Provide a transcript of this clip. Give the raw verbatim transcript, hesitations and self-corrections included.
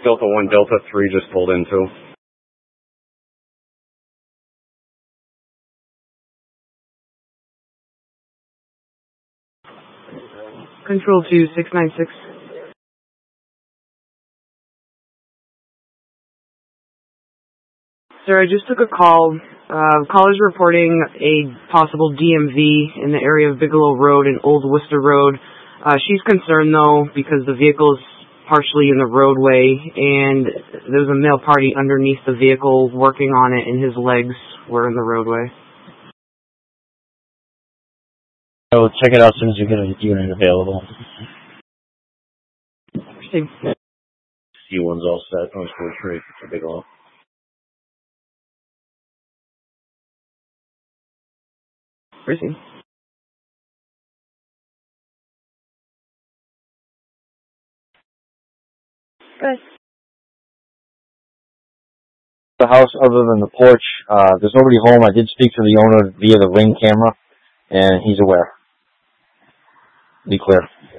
Delta one, Delta three just pulled into. Control two, six nine six. Sir, I just took a call. Uh, caller's reporting a possible D M V in the area of Bigelow Road and Old Worcester Road. Uh, she's concerned, though, because the vehicle's partially in the roadway, and there's a male party underneath the vehicle working on it, and his legs were in the roadway. So check it out as soon as you get a unit available. C one's all set on score three for Bigelow. Proceed. Good. The house, other than the porch, uh, there's nobody home. I did speak to the owner via the Ring camera, and he's aware. Be clear.